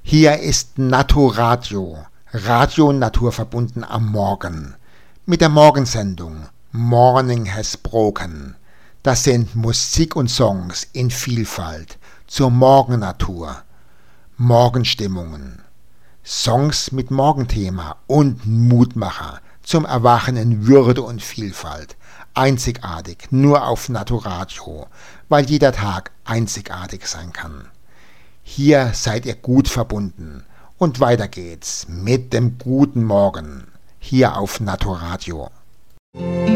Hier ist Naturadio, Radio naturverbunden am Morgen, mit der Morgensendung Morning Has Broken. Das sind Musik und Songs in Vielfalt zur Morgennatur, Morgenstimmungen, Songs mit Morgenthema und Mutmacher zum Erwachen in Würde und Vielfalt, einzigartig nur auf Naturadio, weil jeder Tag einzigartig sein kann. Hier seid ihr gut verbunden und weiter geht's mit dem guten Morgen hier auf Naturadio.